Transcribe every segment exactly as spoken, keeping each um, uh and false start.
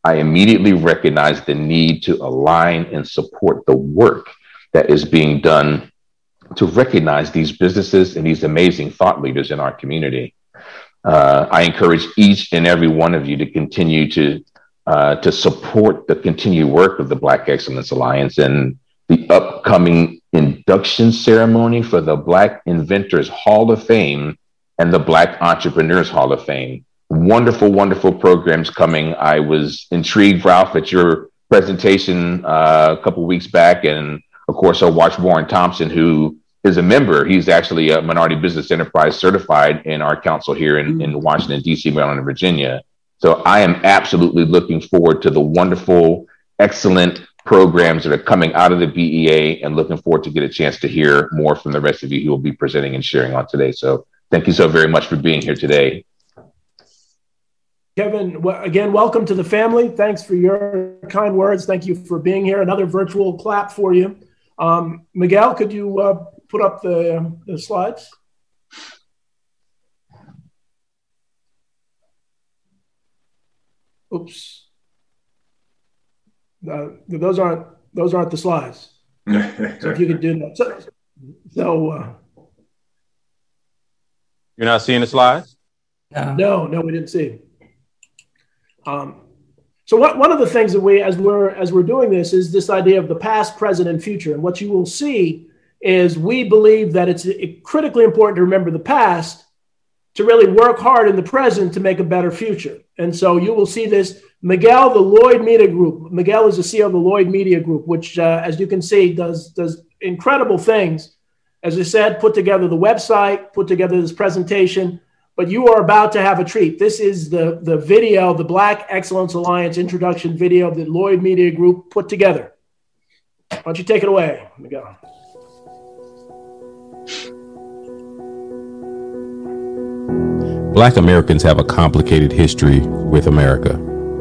I immediately recognized the need to align and support the work that is being done to recognize these businesses and these amazing thought leaders in our community. Uh, I encourage each and every one of you to continue to uh, to support the continued work of the Black Excellence Alliance and the upcoming induction ceremony for the Black Inventors Hall of Fame and the Black Entrepreneurs Hall of Fame. Wonderful, wonderful programs coming. I was intrigued, Ralph, at your presentation uh, a couple of weeks back. And of course, I watched Warren Thompson, who is a member. He's actually a Minority Business Enterprise certified in our council here in, in Washington, D C, Maryland, and Virginia. So I am absolutely looking forward to the wonderful, excellent programs that are coming out of the B E A and looking forward to get a chance to hear more from the rest of you who will be presenting and sharing on today. So thank you so very much for being here today. Kevin, again, welcome to the family. Thanks for your kind words. Thank you for being here. Another virtual clap for you. Um, Miguel, could you uh, put up the, the slides? Oops. Uh, those aren't those aren't the slides. So if you could do that. So, so uh, you're not seeing the slides? No, no, no we didn't see. Um, so what, one of the things that we, as we're as we're doing this, is this idea of the past, present, and future. And what you will see is we believe that it's critically important to remember the past to really work hard in the present to make a better future. And so you will see this. Miguel, the Lloyd Media Group. Miguel is the C E O of the Lloyd Media Group, which, uh, as you can see, does does incredible things. As I said, put together the website, put together this presentation. But you are about to have a treat. This is the, the video, the Black Excellence Alliance introduction video that Lloyd Media Group put together. Why don't you take it away, Miguel? Black Americans have a complicated history with America.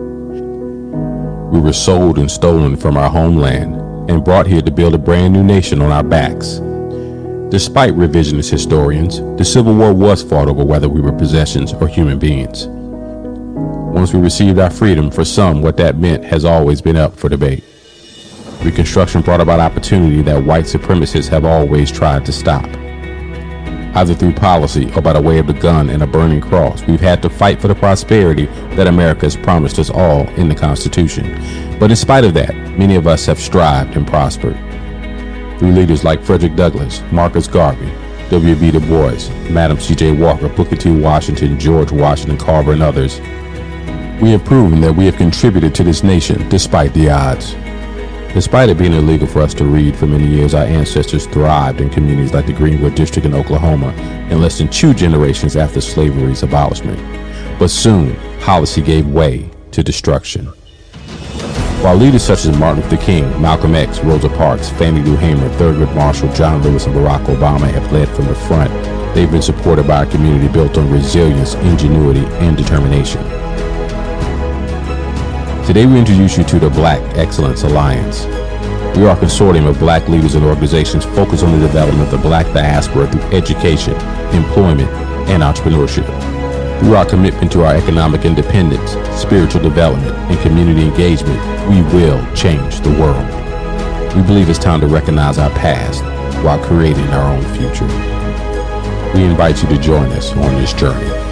We were sold and stolen from our homeland and brought here to build a brand new nation on our backs. Despite revisionist historians, the Civil War was fought over whether we were possessions or human beings. Once we received our freedom, for some, what that meant has always been up for debate. Reconstruction brought about opportunity that white supremacists have always tried to stop. Either through policy or by the way of the gun and a burning cross, we've had to fight for the prosperity that America has promised us all in the Constitution. But in spite of that, many of us have strived and prospered. Through leaders like Frederick Douglass, Marcus Garvey, W B Du Bois, Madam C J Walker, Booker T. Washington, George Washington Carver, and others, we have proven that we have contributed to this nation despite the odds. Despite it being illegal for us to read for many years, our ancestors thrived in communities like the Greenwood District in Oklahoma in less than two generations after slavery's abolishment. But soon, policy gave way to destruction. While leaders such as Martin Luther King, Malcolm X, Rosa Parks, Fannie Lou Hamer, Thurgood Marshall, John Lewis, and Barack Obama have led from the front, they've been supported by a community built on resilience, ingenuity, and determination. Today we introduce you to the Black Excellence Alliance. We are a consortium of black leaders and organizations focused on the development of the black diaspora through education, employment, and entrepreneurship. Through our commitment to our economic independence, spiritual development, and community engagement, we will change the world. We believe it's time to recognize our past while creating our own future. We invite you to join us on this journey.